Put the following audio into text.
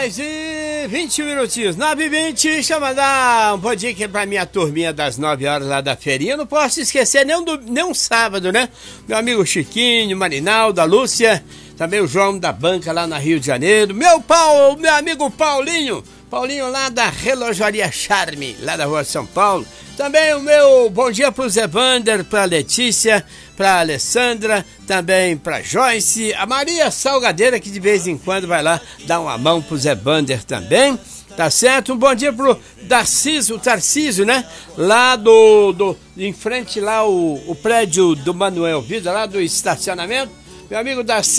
horas e 20 minutinhos, 9h20, deixa eu mandar um bom dia aqui pra minha turminha das 9 horas lá da feirinha. Não posso esquecer nem um sábado, né? Meu amigo Chiquinho, Marinaldo, a Lúcia, também o João da banca lá na Rio de Janeiro. Meu amigo Paulinho lá da Relojaria Charme, lá da Rua São Paulo. Também o meu bom dia pro Zé Bander, pra Letícia, pra Alessandra, também pra Joyce, a Maria Salgadeira, que de vez em quando vai lá dar uma mão pro Zé Bander também, tá certo? Um bom dia pro Tarcísio, né? Lá em frente lá o prédio do Manuel Vida, lá do estacionamento. Meu amigo Darcy.